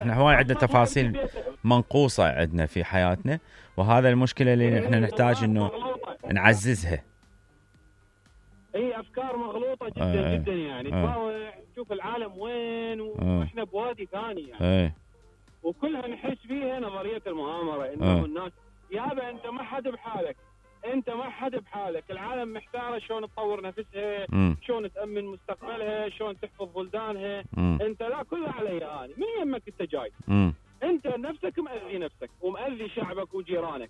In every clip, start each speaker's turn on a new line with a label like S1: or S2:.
S1: احنا هواي عندنا تفاصيل منقوصة عندنا في حياتنا، وهذا المشكلة اللي احنا نحتاج انه نعززها.
S2: هي افكار مغلوطة جدا جدا يعني. تراوح تشوف العالم وين واحنا بوادي ثاني يعني. وكلها نحس فيها نظرية المؤامرة، انه الناس يابا انت ما حد بحالك، انت ما حد بحالك، العالم محتاره شلون تطور نفسها، شلون تأمن مستقبلها، شلون تحفظ بلدانها. انت لا، كله علي انا، من يمك انت جاي. انت نفسك مأذي نفسك ومأذي شعبك وجيرانك.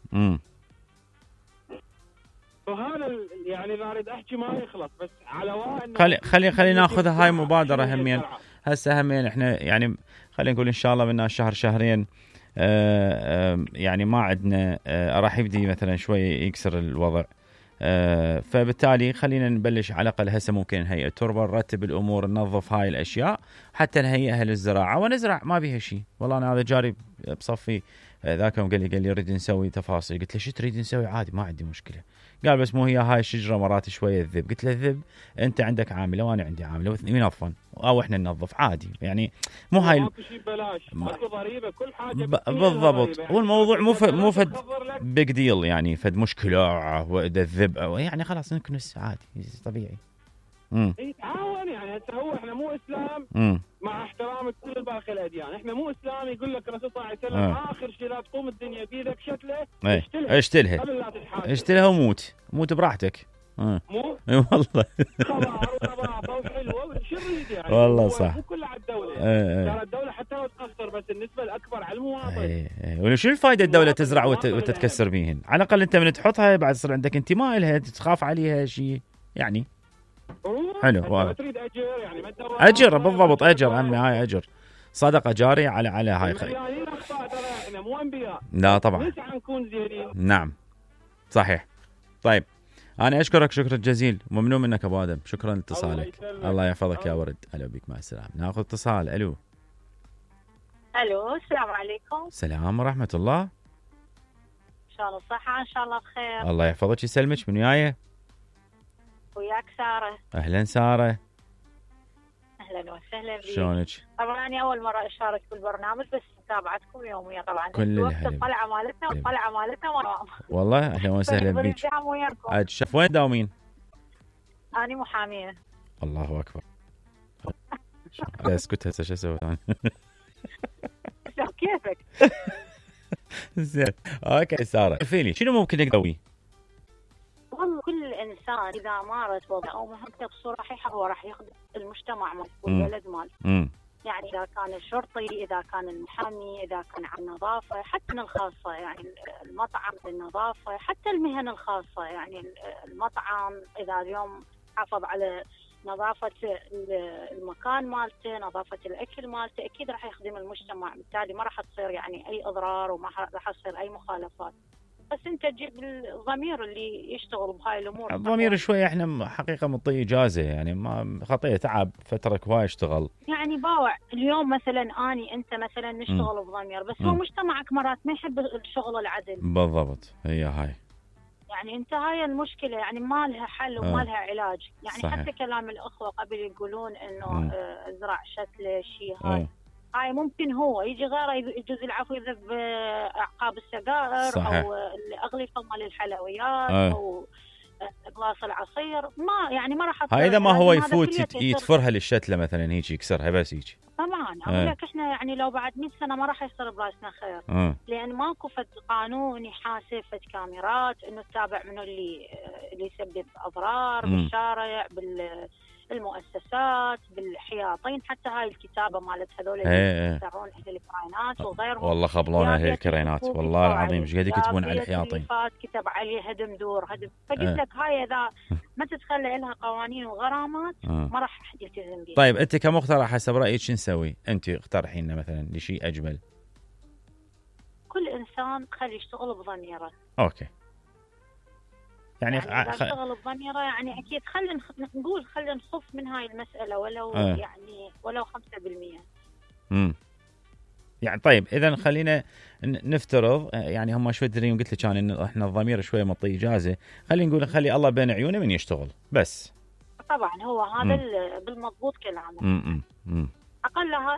S2: وهذا يعني اذا اريد احكي ما يخلص، بس على
S1: خلي ناخذها هاي مبادره همين. هسه همين احنا يعني خلينا نقول ان شاء الله من شهر شهرين يعني ما عندنا راح يبدي مثلا شوي يكسر الوضع. فبالتالي خلينا نبلش على الاقل هسه ممكن نهيئ التربه، نرتب الامور، ننظف هاي الاشياء حتى نهيئها للزراعه ونزرع. ما بيها شيء. والله انا هذا جاري بصفي ذاك يوم قال لي نريد نسوي تفاصيل. قلت له شو تريد نسوي؟ عادي ما عندي مشكله. قال بس مو هي هاي الشجره مرات شويه الذب. قلت له الذب انت عندك عامله وانا عندي عامله وينظفن او احنا ننظف عادي يعني. مو هاي
S2: ماكو شيء ببلاش، ماكو ضريبه، كل حاجه
S1: بالضبط. يعني والموضوع مو فد بيج ديل يعني، فد مشكله واذا الذب يعني خلاص نكنس عادي طبيعي.
S2: يتعاون يعني. هسه هو احنا مو اسلام، مع احترامك كل باقي الاديان، احنا مو اسلام يقول لك الرسول صلى الله عليه وسلم اخر شيء لا تقوم الدنيا بيدك شتله
S1: اشتلها وموت براحتك.
S2: مو
S1: والله
S2: خبر ونظافه وحلوه شو نريد يعني.
S1: والله صح.
S2: مو كله على الدوله. ترى الدوله حتى لو تقصر، بس النسبه الاكبر على المواطن.
S1: وشو الفائده الدوله تزرع وتتكسر بيهن؟ على الاقل انت من تحطها بعد يصير عندك انتماء لها، تخاف عليها شيء يعني. حلو.
S2: تريد اجر يعني، ما
S1: اجر بالضبط. اجر عمي، هاي اجر صدقه جاريه على هاي
S2: خير. احنا مو انبياء.
S1: لا طبعا.
S2: نسعى نكون زينين.
S1: نعم صحيح. طيب انا اشكرك شكر جزيل، ممنون منك ابو ادم، شكرا لاتصالك. الله يحفظك يا ورد. هلا بك، مع السلامه. ناخذ اتصال. الو
S3: السلام عليكم.
S1: السلام ورحمه الله.
S3: ان شاء الله صحه، ان شاء الله بخير.
S1: الله يحفظك يسلمك. من وياي؟
S3: وياك ساره.
S1: اهلا ساره.
S3: اهلا وسهلا بك.
S1: شلونك؟
S3: طبعا انا اول مره اشارك بالبرنامج، بس متابعتكم يوميا طبعا.
S1: كل
S3: وقت الطلعه مالتنا
S1: والله اهلا وسهلا بك. شوف وين داومين؟
S3: انا محاميه.
S1: الله اكبر. اسكت هسه شو اسوي ثاني؟
S3: كيفك؟
S1: زين اوكي ساره، فيلي شنو ممكن نسوي؟
S3: والله كل انسان اذا مارس وضع او مهمته بصوره صحيحه هو راح يخدم المجتمع ماله والبلد ماله. يعني اذا كان الشرطي، اذا كان المحامي، اذا كان على النظافه، حتى الخاصه يعني المطعم، النظافه، حتى المهن الخاصه يعني المطعم اذا اليوم حافظ على نظافه المكان مالته، نظافه الاكل مالته، اكيد راح يخدم المجتمع. بالتالي ما راح تصير يعني اي اضرار وما راح تصير اي مخالفات. بس انت تجيب الضمير اللي يشتغل بهاي الامور.
S1: الضمير شوي احنا حقيقه مطي اجازه يعني، ما خطيه تعب فتره هواي اشتغل
S3: يعني باوع. اليوم مثلا انت مثلا نشتغل بضمير، بس هو مجتمعك مرات ما يحب الشغل العدل.
S1: بالضبط، هي هاي
S3: يعني انت هاي المشكله يعني ما لها حل وما لها علاج يعني.
S1: صحيح.
S3: حتى كلام الاخوه قبل يقولون انه ازرع شتله شيء هاي ممكن هو يجي غيره يجوز العفو يذب اعقاب السجائر.
S1: صحيح.
S3: او الاغلفه مال الحلويات او اقلاص العصير. ما راح
S1: هاي اذا ما هو يفوت يتفرها للشتله مثلا هيك يكسرها بس هيك.
S3: طبعا اقول لك احنا يعني لو بعد 100 سنه ما راح يصير براسنا خير. لان ماكو فد قانون يحاسب، فد كاميرات انه تتابع منو اللي يسبب اضرار بالشارع، بالمؤسسات، بالحياطين. حتى هاي الكتابه مالت هذول اللي يسرون الكرينات وغيرهم.
S1: والله خبلونا هي الكرينات والله العظيم ايش قاعد يكتبون على الحياطين.
S3: كتب عليه هدم دور هدم. فقلت لك هاي اذا ما تتخلى لها قوانين وغرامات ما راح احد يلتزم بيها.
S1: طيب انت كمقترح حسب رايك شو نسوي؟ انت اقترحي لنا مثلا لشيء اجمل.
S3: كل انسان خلي يشتغل بضميره.
S1: اوكي. يعني
S3: اشتغل بضميره يعني اكيد خلينا نخف من هاي المساله ولو يعني ولو 5%.
S1: يعني طيب اذا خلينا نفترض يعني هم شوي دريم قلت لك انه احنا الضمير شويه مطي اجازه، خلينا نقول خلي الله بين عيونه من يشتغل بس.
S3: طبعا هو هذا بالمضبوط كلامه. اقلها